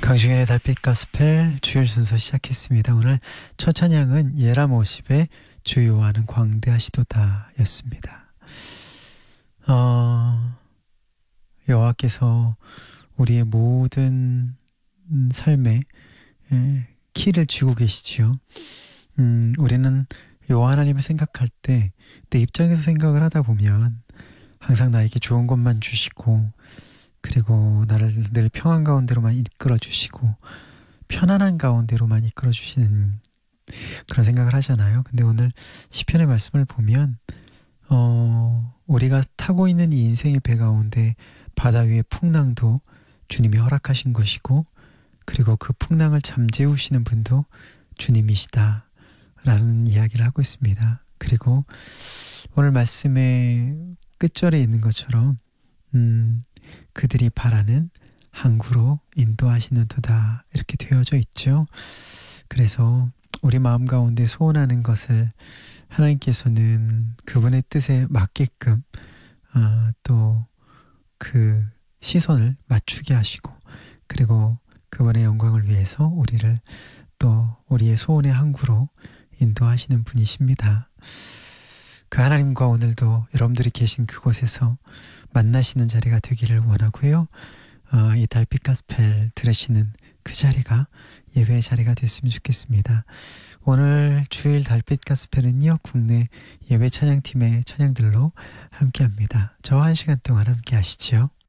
강중현의 달빛 가스펠 주일 순서 시작했습니다. 오늘 첫 찬양은 예람 50의 주요하는 광대하시도다 였습니다. 여호와께서 우리의 모든 삶에 키를 쥐고 계시지요. 우리는 여호와 하나님을 생각할 때 내 입장에서 생각을 하다 보면 항상 나에게 좋은 것만 주시고, 그리고 나를 늘 평안 가운데로만 이끌어 주시고 편안한 가운데로만 이끌어 주시는 그런 생각을 하잖아요. 근데 오늘 시편의 말씀을 보면 우리가 타고 있는 이 인생의 배 가운데 바다 위의 풍랑도 주님이 허락하신 것이고, 그리고 그 풍랑을 잠재우시는 분도 주님이시다 라는 이야기를 하고 있습니다. 그리고 오늘 말씀의 끝절에 있는 것처럼 그들이 바라는 항구로 인도하시는 도다 이렇게 되어져 있죠. 그래서 우리 마음 가운데 소원하는 것을 하나님께서는 그분의 뜻에 맞게끔 또 그 시선을 맞추게 하시고, 그리고 그분의 영광을 위해서 우리를 또 우리의 소원의 항구로 인도하시는 분이십니다. 그 하나님과 오늘도 여러분들이 계신 그곳에서 만나시는 자리가 되기를 원하고요. 이 달빛 가스펠 들으시는 그 자리가 예배의 자리가 됐으면 좋겠습니다. 오늘 주일 달빛 가스펠은요, 국내 예배 찬양팀의 찬양들로 함께합니다. 저와 1시간 동안 함께 하시죠.